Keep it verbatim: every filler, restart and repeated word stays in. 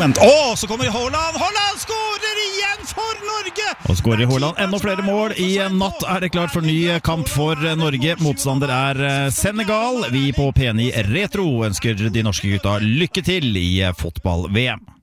segment. Åh, så kommer Haaland! Haaland skårer igjen for Norge! Og skårer Haaland enda flere mål. I natt er det klart for ny kamp for Norge. Motstander er Senegal. Vi på P ni Retro ønsker de norske gutta lykke til i fotball-V M.